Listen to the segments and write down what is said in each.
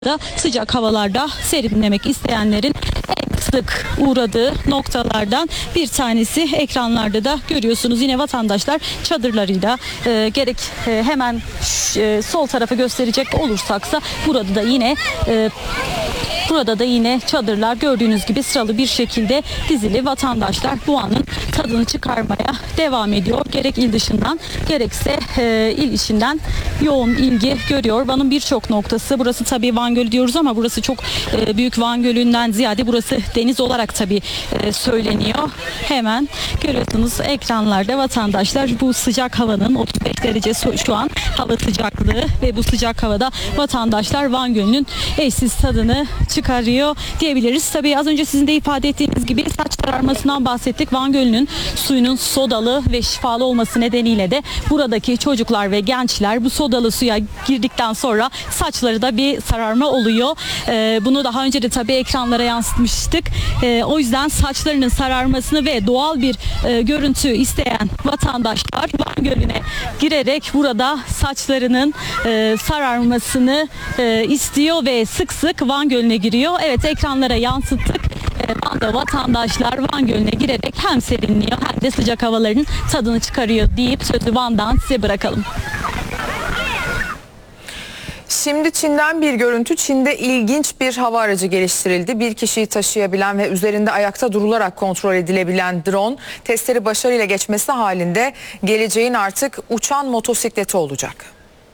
da sıcak havalarda serinlemek isteyenlerin en sık uğradığı noktalardan bir tanesi. Ekranlarda da görüyorsunuz, yine vatandaşlar çadırlarıyla gerek hemen sol tarafı gösterecek olursaksa burada da yine çadırlar gördüğünüz gibi sıralı bir şekilde dizili. Vatandaşlar bu anın tadını çıkarmaya devam ediyor. Gerek il dışından gerekse il içinden yoğun ilgi görüyor. Van'ın birçok noktası, burası tabii Van Gölü diyoruz ama burası çok büyük Van Gölü'nden ziyade burası deniz olarak tabii söyleniyor. Hemen görüyorsunuz ekranlarda vatandaşlar bu sıcak havanın 35 derece şu an hava sıcaklığı ve bu sıcak havada vatandaşlar Van Gölü'nün eşsiz tadını çıkarıyor diyebiliriz. Tabii az önce sizin de ifade ettiğiniz gibi saç kararmasından bahsettik. Van Gölü'nün suyunun sodalı ve şifalı olması nedeniyle de buradaki çocuklar ve gençler bu sodalı suya girdikten sonra saçları da bir sararma oluyor. Bunu daha önce de tabii ekranlara yansıtmıştık. O yüzden saçlarının sararmasını ve doğal bir görüntü isteyen vatandaşlar Van Gölü'ne girerek burada saçlarının sararmasını istiyor ve sık sık Van Gölü'ne giriyor. Evet, ekranlara yansıttık. Van'da vatandaşlar Van Gölü'ne girerek hem serinliyor hem de sıcak havaların tadını çıkarıyor deyip sözü Van'dan size bırakalım. Şimdi Çin'den bir görüntü. Çin'de ilginç bir hava aracı geliştirildi. Bir kişiyi taşıyabilen ve üzerinde ayakta durularak kontrol edilebilen drone testleri başarıyla geçmesi halinde geleceğin artık uçan motosikleti olacak.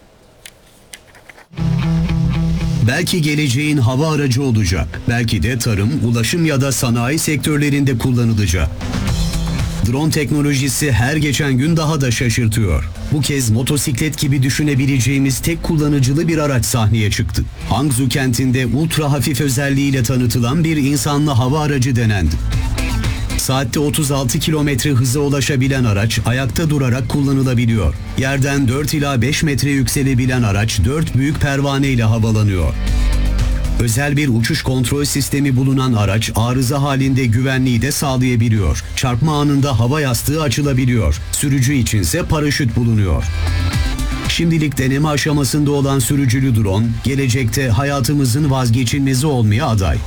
Belki geleceğin hava aracı olacak. Belki de tarım, ulaşım ya da sanayi sektörlerinde kullanılacak. Drone teknolojisi her geçen gün daha da şaşırtıyor. Bu kez motosiklet gibi düşünebileceğimiz tek kullanıcılı bir araç sahneye çıktı. Hangzhou kentinde ultra hafif özelliğiyle tanıtılan bir insanlı hava aracı denendi. Saatte 36 kilometre hıza ulaşabilen araç ayakta durarak kullanılabiliyor. Yerden 4 ila 5 metre yükselebilen araç 4 büyük pervane ile havalanıyor. Özel bir uçuş kontrol sistemi bulunan araç arıza halinde güvenliği de sağlayabiliyor. Çarpma anında hava yastığı açılabiliyor. Sürücü içinse paraşüt bulunuyor. Şimdilik deneme aşamasında olan sürücülü drone, gelecekte hayatımızın vazgeçilmezi olmaya aday.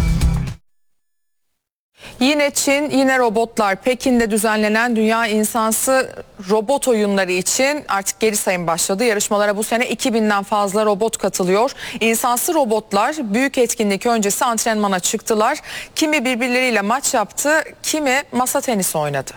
Yine Çin, yine robotlar. Pekin'de düzenlenen Dünya İnsansı Robot Oyunları için artık geri sayım başladı. Yarışmalara bu sene 2000'den fazla robot katılıyor. İnsansı robotlar büyük etkinlik öncesi antrenmana çıktılar. Kimi birbirleriyle maç yaptı, kimi masa tenisi oynadı.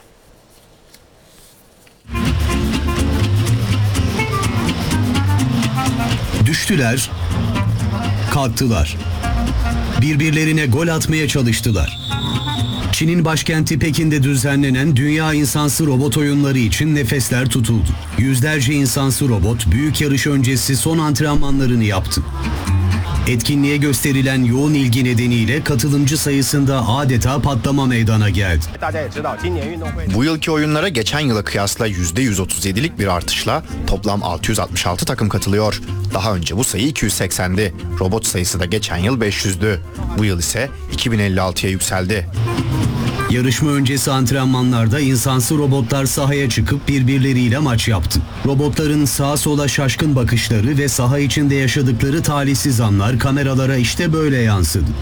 Düştüler, kalktılar. Birbirlerine gol atmaya çalıştılar. Çin'in başkenti Pekin'de düzenlenen Dünya İnsansı Robot Oyunları için nefesler tutuldu. Yüzlerce insansı robot büyük yarış öncesi son antrenmanlarını yaptı. Etkinliğe gösterilen yoğun ilgi nedeniyle katılımcı sayısında adeta patlama meydana geldi. Bu yılki oyunlara geçen yıla kıyasla %137'lik bir artışla toplam 666 takım katılıyor. Daha önce bu sayı 280'di. Robot sayısı da geçen yıl 500'dü. Bu yıl ise 2056'ya yükseldi. Yarışma öncesi antrenmanlarda insansı robotlar sahaya çıkıp birbirleriyle maç yaptı. Robotların sağa sola şaşkın bakışları ve saha içinde yaşadıkları talihsiz anlar kameralara işte böyle yansıdı.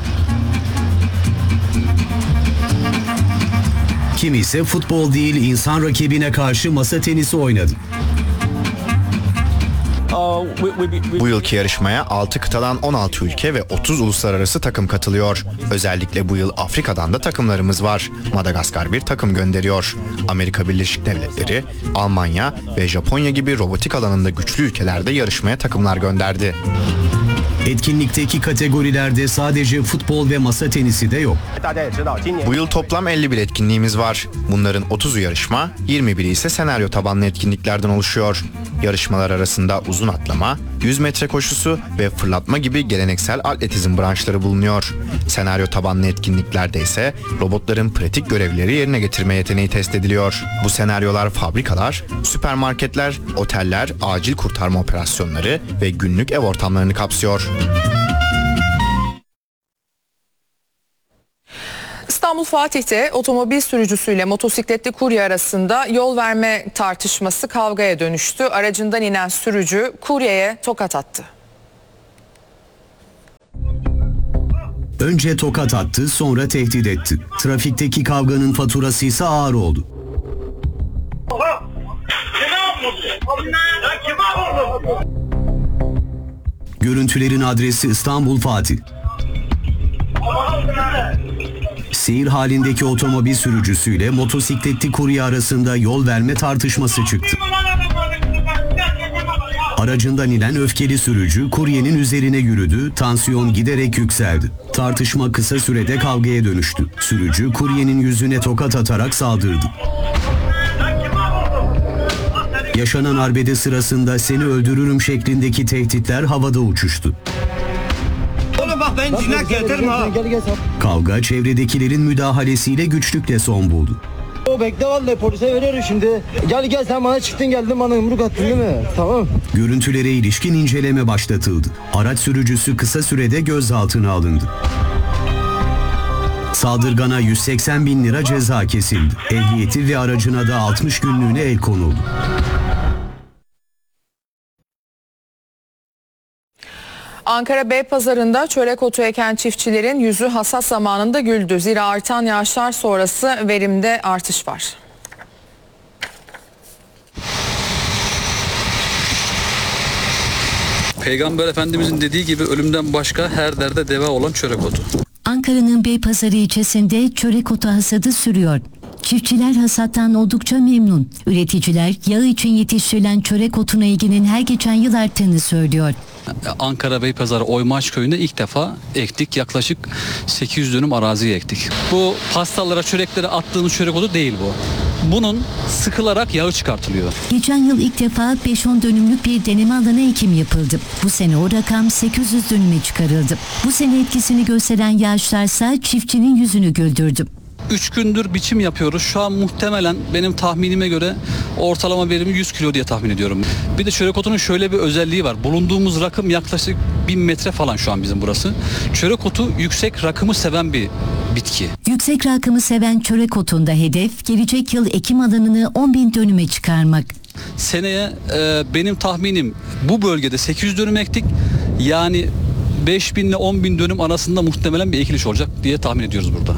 Kimi ise futbol değil insan rakibine karşı masa tenisi oynadı. Bu yılki yarışmaya 6 kıtadan 16 ülke ve 30 uluslararası takım katılıyor. Özellikle bu yıl Afrika'dan da takımlarımız var. Madagaskar bir takım gönderiyor. Amerika Birleşik Devletleri, Almanya ve Japonya gibi robotik alanında güçlü ülkelerde yarışmaya takımlar gönderdi. Etkinlikteki kategorilerde sadece futbol ve masa tenisi de yok. Bu yıl toplam 51 etkinliğimiz var. Bunların 30'u yarışma, 21'i ise senaryo tabanlı etkinliklerden oluşuyor. Yarışmalar arasında uzun atlama, 100 metre koşusu ve fırlatma gibi geleneksel atletizm branşları bulunuyor. Senaryo tabanlı etkinliklerde ise robotların pratik görevleri yerine getirme yeteneği test ediliyor. Bu senaryolar fabrikalar, süpermarketler, oteller, acil kurtarma operasyonları ve günlük ev ortamlarını kapsıyor. İstanbul Fatih'te otomobil sürücüsüyle motosikletli kurye arasında yol verme tartışması kavgaya dönüştü. Aracından inen sürücü kuryeye tokat attı. Önce tokat attı, sonra tehdit etti. Trafikteki kavganın faturası ise ağır oldu. Görüntülerin adresi İstanbul Fatih. Seyir halindeki otomobil sürücüsüyle motosikletli kurye arasında yol verme tartışması çıktı. Aracından inen öfkeli sürücü kuryenin üzerine yürüdü, tansiyon giderek yükseldi. Tartışma kısa sürede kavgaya dönüştü. Sürücü kuryenin yüzüne tokat atarak saldırdı. Yaşanan arbede sırasında "seni öldürürüm" şeklindeki tehditler havada uçuştu. Oğlum bak ben cinak yeterim ha. Kavga çevredekilerin müdahalesiyle güçlükle son buldu. O bekle vallahi polise veriyorum şimdi. Gel sen bana çıktın geldin bana yumruk attın değil mi? Tamam. Görüntülere ilişkin inceleme başlatıldı. Araç sürücüsü kısa sürede gözaltına alındı. Saldırgana 180 bin lira ceza kesildi. Ehliyeti ve aracına da 60 günlüğüne el konuldu. Ankara Beypazarı'nda çörek otu eken çiftçilerin yüzü hasat zamanında güldü. Zira artan yağışlar sonrası verimde artış var. Peygamber Efendimizin dediği gibi ölümden başka her derde deva olan çörek otu. Ankara'nın Beypazarı ilçesinde çörek otu hasadı sürüyor. Çiftçiler hasattan oldukça memnun. Üreticiler yağı için yetiştirilen çörek otuna ilginin her geçen yıl arttığını söylüyor. Ankara Beypazarı Oymaç köyünde ilk defa ektik. Yaklaşık 800 dönüm araziye ektik. Bu pastalara, çöreklere attığımız çörek otu değil bu. Bunun sıkılarak yağı çıkartılıyor. Geçen yıl ilk defa 5-10 dönümlük bir deneme alanı ekim yapıldı. Bu sene o rakam 800 dönüme çıkarıldı. Bu sene etkisini gösteren yağışlarsa çiftçinin yüzünü güldürdü. 3 gündür biçim yapıyoruz. Şu an muhtemelen benim tahminime göre ortalama verimi 100 kilo diye tahmin ediyorum. Bir de çörek otunun şöyle bir özelliği var. Bulunduğumuz rakım yaklaşık 1000 metre falan şu an bizim burası. Çörek otu yüksek rakımı seven bir bitki. Yüksek rakımı seven çörek otunda hedef gelecek yıl ekim alanını 10.000 dönüme çıkarmak. Seneye benim tahminim bu bölgede 800 dönüm ektik. Yani 5.000 ile 10.000 dönüm arasında muhtemelen bir ekiliş olacak diye tahmin ediyoruz burada.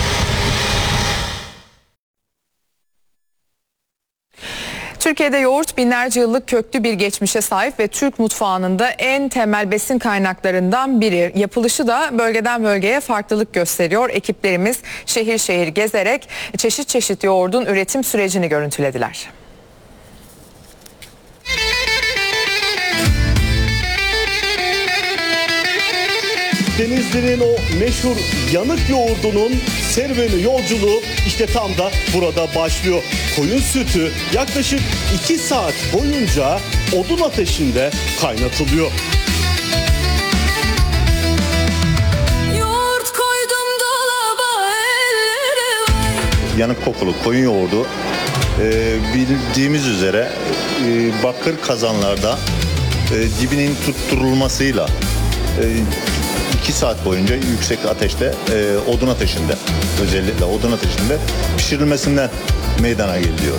Türkiye'de yoğurt binlerce yıllık köklü bir geçmişe sahip ve Türk mutfağının da en temel besin kaynaklarından biri. Yapılışı da bölgeden bölgeye farklılık gösteriyor. Ekiplerimiz şehir şehir gezerek çeşit çeşit yoğurdun üretim sürecini görüntülediler. Denizli'nin o meşhur yanık yoğurdunun serüveni, yolculuğu işte tam da burada başlıyor. Koyun sütü yaklaşık 2 saat boyunca odun ateşinde kaynatılıyor. Yoğurt koydum dolaba elleri. Yanık kokulu koyun yoğurdu bildiğimiz üzere bakır kazanlarda dibinin tutturulmasıyla 2 saat boyunca yüksek ateşte odun ateşinde, özellikle odun ateşinde pişirilmesinden meydana geliyor.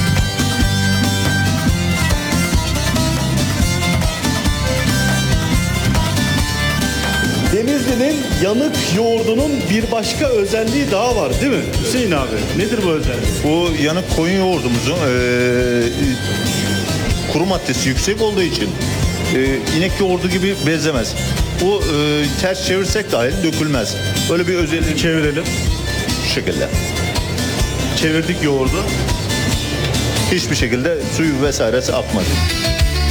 Denizli'nin yanık yoğurdunun bir başka özelliği daha var değil mi Hüseyin abi? Nedir bu özellik? Bu yanık koyun yoğurdumuzun kuru maddesi yüksek olduğu için inek yoğurdu gibi benzemez. Bu ters çevirsek dahi dökülmez. Böyle bir özelliği. Çevirelim. Şu şekilde. Çevirdik yoğurdu. Hiçbir şekilde suyu vesairesi akmaz.